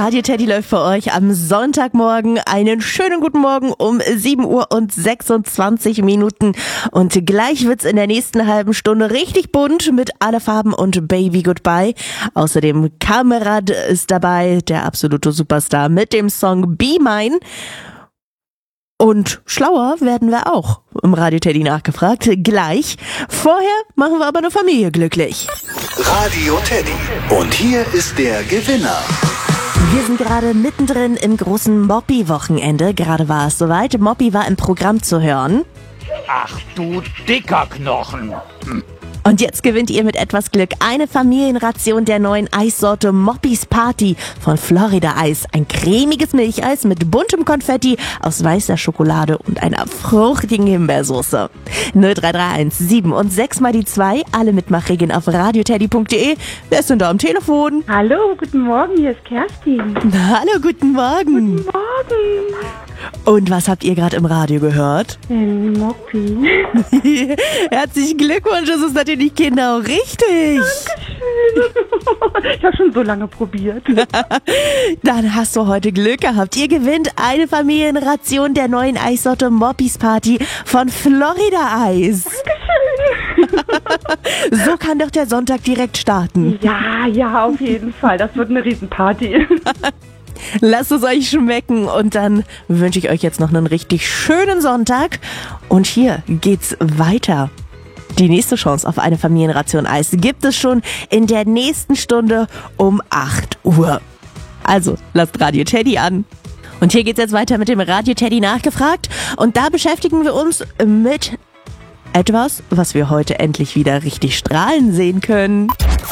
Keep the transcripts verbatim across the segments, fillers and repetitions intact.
Radio Teddy läuft für euch am Sonntagmorgen. Einen schönen guten Morgen um sieben Uhr und sechsundzwanzig Minuten. Und gleich wird's in der nächsten halben Stunde richtig bunt mit Alle Farben und Baby Goodbye. Außerdem Kamerad ist dabei, der absolute Superstar mit dem Song Be Mine. Und schlauer werden wir auch im Radio Teddy nachgefragt. Gleich. Vorher machen wir aber eine Familie glücklich. Radio Teddy. Und hier ist der Gewinner. Wir sind gerade mittendrin im großen Moppi-Wochenende. Gerade war es soweit. Moppi war im Programm zu hören. Ach du dicker Knochen. Hm. Und jetzt gewinnt ihr mit etwas Glück eine Familienration der neuen Eissorte Moppis Party von Florida Eis. Ein cremiges Milcheis mit buntem Konfetti aus weißer Schokolade und einer fruchtigen Himbeersoße. null drei drei eins sieben und sechs mal die zwei. Alle Mitmachregeln auf radioteddy punkt de. Wer ist denn da am Telefon? Hallo, guten Morgen, hier ist Kerstin. Hallo, guten Morgen. Guten Morgen. Und was habt ihr gerade im Radio gehört? Ein Moppi. Herzlichen Glückwunsch, das ist natürlich genau richtig. Dankeschön. Ich habe schon so lange probiert. Dann hast du heute Glück gehabt. Ihr gewinnt eine Familienration der neuen Eissorte Moppis Party von Florida Eis. Dankeschön. So kann doch der Sonntag direkt starten. Ja, ja, auf jeden Fall. Das wird eine Riesenparty. Lasst es euch schmecken und dann wünsche ich euch jetzt noch einen richtig schönen Sonntag. Und hier geht's weiter. Die nächste Chance auf eine Familienration Eis gibt es schon in der nächsten Stunde um acht Uhr. Also, lasst Radio Teddy an. Und hier geht's jetzt weiter mit dem Radio Teddy nachgefragt. Und da beschäftigen wir uns mit etwas, was wir heute endlich wieder richtig strahlen sehen können.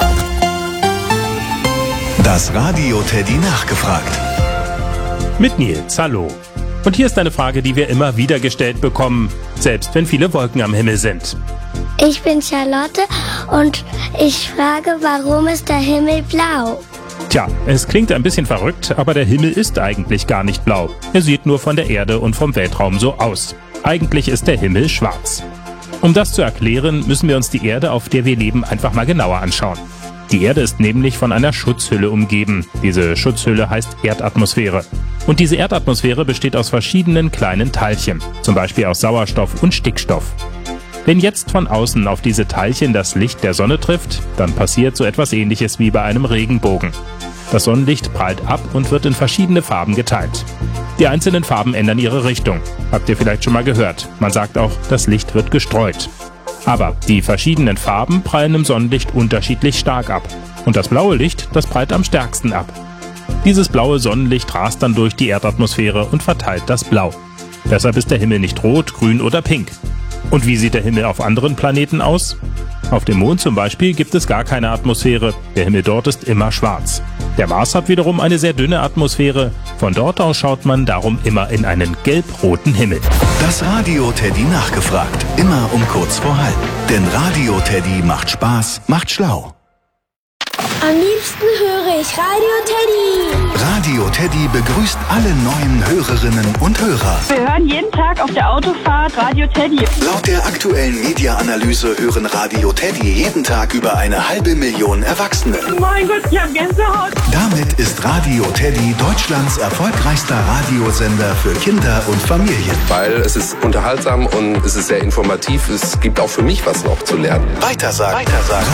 Das Radio Teddy nachgefragt. Mit Nils, hallo. Und hier ist eine Frage, die wir immer wieder gestellt bekommen, selbst wenn viele Wolken am Himmel sind. Ich bin Charlotte und ich frage, warum ist der Himmel blau? Tja, es klingt ein bisschen verrückt, aber der Himmel ist eigentlich gar nicht blau. Er sieht nur von der Erde und vom Weltraum so aus. Eigentlich ist der Himmel schwarz. Um das zu erklären, müssen wir uns die Erde, auf der wir leben, einfach mal genauer anschauen. Die Erde ist nämlich von einer Schutzhülle umgeben. Diese Schutzhülle heißt Erdatmosphäre. Und diese Erdatmosphäre besteht aus verschiedenen kleinen Teilchen, zum Beispiel aus Sauerstoff und Stickstoff. Wenn jetzt von außen auf diese Teilchen das Licht der Sonne trifft, dann passiert so etwas Ähnliches wie bei einem Regenbogen. Das Sonnenlicht prallt ab und wird in verschiedene Farben geteilt. Die einzelnen Farben ändern ihre Richtung. Habt ihr vielleicht schon mal gehört. Man sagt auch, das Licht wird gestreut. Aber die verschiedenen Farben prallen im Sonnenlicht unterschiedlich stark ab. Und das blaue Licht, das prallt am stärksten ab. Dieses blaue Sonnenlicht rast dann durch die Erdatmosphäre und verteilt das Blau. Deshalb ist der Himmel nicht rot, grün oder pink. Und wie sieht der Himmel auf anderen Planeten aus? Auf dem Mond zum Beispiel gibt es gar keine Atmosphäre. Der Himmel dort ist immer schwarz. Der Mars hat wiederum eine sehr dünne Atmosphäre. Von dort aus schaut man darum immer in einen gelb-roten Himmel. Das Radio Teddy nachgefragt. Immer um kurz vor halb. Denn Radio Teddy macht Spaß, macht schlau. Am liebsten höre ich Radio Teddy. Radio Teddy begrüßt alle neuen Hörerinnen und Hörer. Wir hören jeden Tag auf der Autofahrt Radio Teddy. Laut der aktuellen Media-Analyse hören Radio Teddy jeden Tag über eine halbe Million Erwachsene. Mein Gott, ich hab Gänsehaut. Damit ist Radio Teddy Deutschlands erfolgreichster Radiosender für Kinder und Familien. Weil es ist unterhaltsam und es ist sehr informativ. Es gibt auch für mich was noch zu lernen. Weitersagen. Weitersagen.